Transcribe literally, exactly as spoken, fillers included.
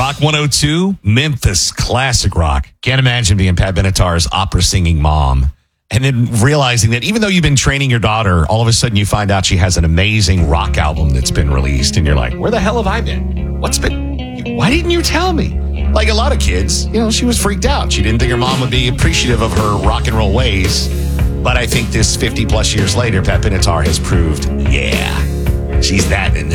Rock one oh two, Memphis classic rock. Can't imagine being Pat Benatar's opera singing mom. And then realizing that even though you've been training your daughter, all of a sudden you find out she has an amazing rock album that's been released. And you're like, where the hell have I been? What's been, why didn't you tell me? Like a lot of kids, you know, she was freaked out. She didn't think her mom would be appreciative of her rock and roll ways. But I think this fifty plus years later, Pat Benatar has proved, yeah, she's that in